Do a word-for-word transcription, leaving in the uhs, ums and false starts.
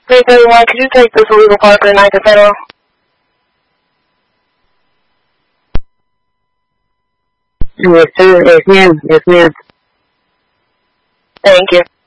three thirty-one, could you take this illegal park at Ninth and Federal? Yes, sir. Yes, ma'am. Yes, ma'am. Thank you.